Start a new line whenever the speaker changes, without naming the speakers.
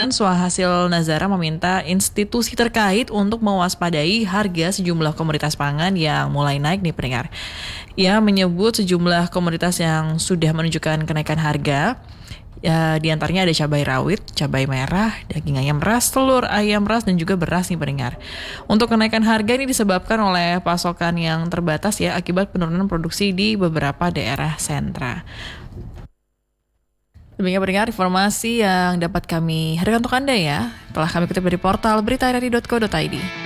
Swahasil Nazara meminta institusi terkait untuk mewaspadai harga sejumlah komoditas pangan yang mulai naik nih pendengar. Ia menyebut sejumlah komoditas yang sudah menunjukkan kenaikan harga. Ya, di antaranya ada cabai rawit, cabai merah, daging ayam ras, telur ayam ras, dan juga beras nih pendengar. Untuk kenaikan harga ini disebabkan oleh pasokan yang terbatas ya akibat penurunan produksi di beberapa daerah sentra. Demikian pendengar informasi yang dapat kami hadirkan untuk Anda ya. Telah kami kutip dari portal beritaRRI.co.id.